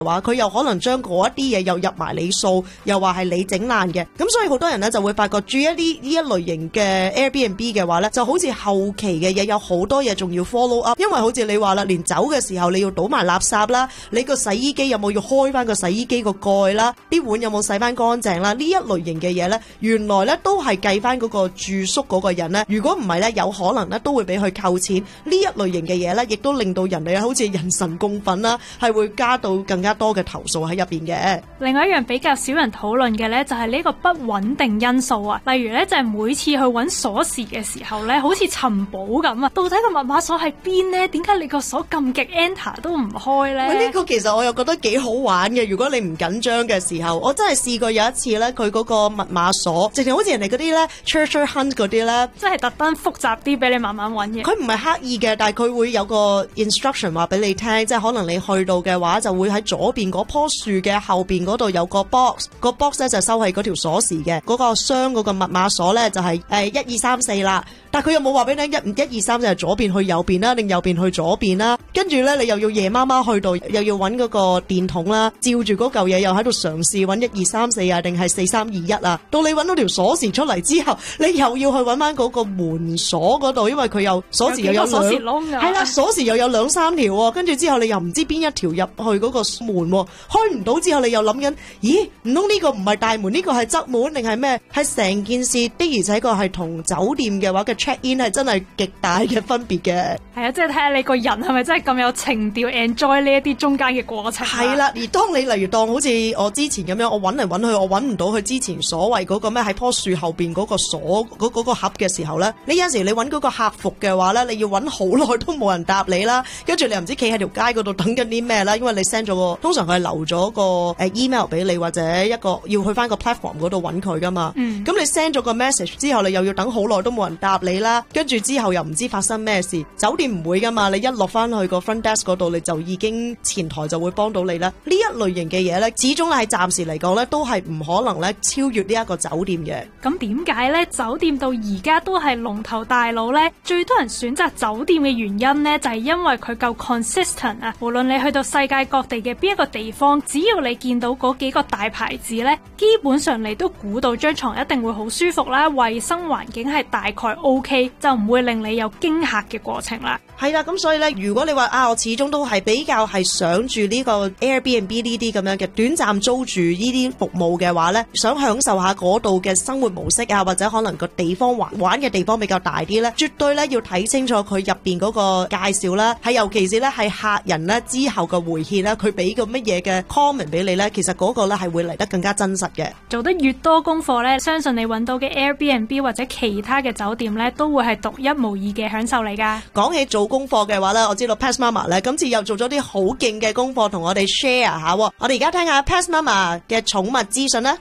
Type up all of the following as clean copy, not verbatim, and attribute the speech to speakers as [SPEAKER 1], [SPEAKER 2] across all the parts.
[SPEAKER 1] 話，佢又可能將嗰一啲嘢又入埋你數，又話係你整爛嘅。咁所以好多人咧就會發覺住呢一類型嘅 Airbnb 嘅話咧，就好似後期嘅嘢有好多嘢仲要 follow up，因為好似你話啦，連走嘅時候你要倒埋垃圾啦，你個洗衣機有冇要開翻個洗衣機個蓋啦，啲碗有冇洗翻乾淨啦，呢一類型嘅嘢咧，原來咧都係計翻嗰個住宿嗰個人咧，如果唔係咧，有可能咧都會俾佢扣錢。呢一類型嘅嘢咧，亦都令到人哋好似人神共憤啦，係會加到更加多嘅投訴喺入邊嘅。
[SPEAKER 2] 另外一樣比較少人討論嘅咧，就係呢個不穩定因素啊。例如咧，就係每次去揾鎖匙嘅時候咧，好似尋寶咁啊，到底個密碼鎖喺邊咧？點解你個鎖撳極 Enter 都唔開咧？
[SPEAKER 1] 呢個其實我又覺得幾好玩嘅。如果你唔緊張嘅時候，我真係試過有一次咧，佢嗰個密碼鎖直情好似人哋嗰啲咧 treasure hunt 嗰啲咧，
[SPEAKER 2] 即係特登複雜啲俾你慢慢揾嘅。
[SPEAKER 1] 佢唔係刻意嘅，但係佢會有個 instruction 話俾你聽，即係可能你去到嘅話，就會喺左邊嗰棵樹嘅後邊嗰度有個 box， 個 box 咧就收係嗰條鎖匙嘅，嗰個箱嗰個密碼鎖咧就係1、2、3、4啦。但係佢又冇話俾你聽1、2、3就係左邊去右邊啦，定右邊去左邊啦。跟住咧，你又要夜媽媽去到，又要揾嗰個電筒啦，照住嗰嚿嘢又喺度嘗試揾1、2、3、4啊，定係4、3、2、1啊。到你揾到條鎖匙出嚟之後，你又要去揾翻嗰個門鎖嗰度，因為佢有鎖匙又有
[SPEAKER 2] 鎖匙窿㗎。
[SPEAKER 1] 係啦，鎖匙又有2、3條喎。跟住之後你又唔知邊一條入去嗰個門喎，開唔到之後你又諗緊，咦？唔通呢個唔係大門，呢個係側門定係咩？係成件事的而且確係同酒店嘅話嘅 check in 係真係極大嘅分別嘅。
[SPEAKER 2] 係啊，即係睇下你個人係咪真係咁有情調 enjoy 呢一啲中間嘅過程。
[SPEAKER 1] 係啦，而當你例如當好似我之前咁樣，我揾嚟揾去，我揾唔到佢之前所謂嗰個咩喺棵樹後邊嗰個鎖嗰個盒嘅時候咧，你有陣時你揾嗰個客服嘅話咧，你要揾好耐都冇人答你啦，跟住你又唔知企喺條街嗰度等緊啲咩啦，因為你 send 咗個通常佢係留咗個email 俾你，或者一個要去翻個 platform 嗰度揾佢噶嘛。咁你 send 咗個 message 之後，你又要等好耐都冇人答你啦，跟住之後又唔知發生咩事。酒店唔會噶嘛，你一落翻去個 front desk 嗰度，你就已經前台就會幫到你啦。呢一類型嘅嘢咧，始終係暫時嚟講咧，都係唔可能咧超越呢一個酒店嘅。
[SPEAKER 2] 咁點解咧酒店到而家都係龍頭大佬咧？最多人選擇酒店嘅原因咧，就係因為佢夠 consistent 啊！無論你去到世界各地嘅邊一個地方，只要你見到嗰幾個大牌子咧，基本上你都估到張床一定會好舒服啦，衛生環境係大概 OK， 就唔會令你有驚嚇嘅過程啦。
[SPEAKER 1] 係啦，咁所以咧，如果你話我始終都係比較係想住呢個 Airbnb 呢啲咁樣嘅短暫租住呢啲服務嘅話咧，想享受下嗰度嘅生活模式啊，或者可能個地方玩嘅地方比較大啲咧，絕對咧要睇清楚佢入邊嗰個介紹啦，係尤其是咧係客人咧之後嘅回饋啦，佢俾個乜嘢嘅 comment 俾你咧，其實嗰個咧係會嚟得更加真實嘅。做
[SPEAKER 2] 得越多功課咧，相信你揾到嘅 Airbnb 或者其他嘅酒店咧，都會係獨一無二嘅享受嚟噶。
[SPEAKER 1] 講起做功課嘅話咧，我知道 Past Mama 咧今次又做咗啲好勁嘅功課同我哋 share 下。我哋而家聽下 Past Mama 嘅寵物資訊啦。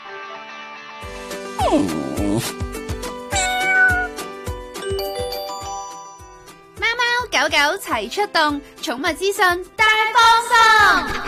[SPEAKER 3] 貓貓狗狗齊出動，寵物資訊大放送。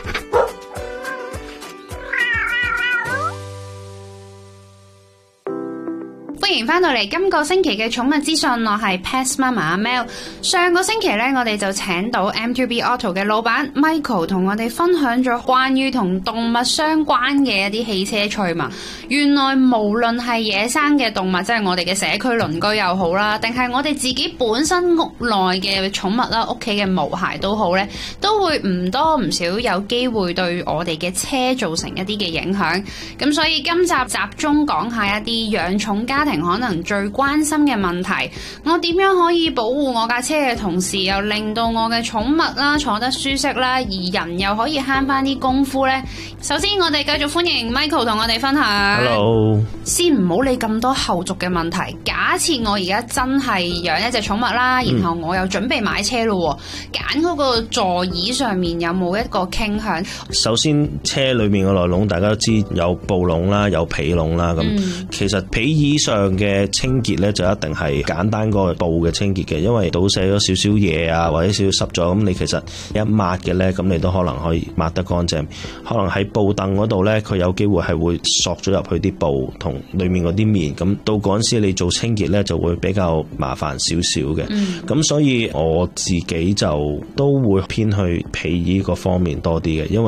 [SPEAKER 3] 歡迎翻到嚟今個星期嘅寵物資訊，我係 Past Mama 阿 Mel。上個星期呢，我哋就請到 M2B Auto 嘅老闆 Michael 同我哋分享咗關於同動物相關嘅一啲汽車趣聞。原來無論係野生嘅動物，即係我哋嘅社區鄰居又好啦，定係我哋自己本身屋內嘅寵物啦，屋企嘅毛孩都好呢，都會唔多唔少有機會對我哋嘅車造成一啲嘅影響。咁所以今集集中講下一啲養寵家庭可能最關心嘅問題，我點樣可以保護我架車嘅同時，又令到我嘅寵物啦坐得舒適啦，而人又可以慳翻啲功夫呢？首先，我哋繼續歡迎 Michael 同我哋分享。
[SPEAKER 4] Hello，
[SPEAKER 3] 先唔好理咁多後續嘅問題。假設我而家真係養一隻寵物啦，然後我又準備買車咯，揀嗰個座椅上面有冇一個傾向？
[SPEAKER 4] 首先，車裏面嘅內籠大家都知有布籠啦，有被籠啦。咁其實被椅上嘅嘅清潔咧就一定係簡單個布嘅清潔嘅，因為倒瀉咗少少嘢啊，或者少少濕咗，咁你其實一抹嘅咧，咁你都可能可以抹得乾淨。可能喺布凳嗰度咧，佢有機會係會索咗入去啲布同裏面嗰啲面，咁到嗰陣時你做清潔咧就會比較麻煩少少嘅。咁所以我自己就都會偏去被衣嗰方面多啲嘅，因為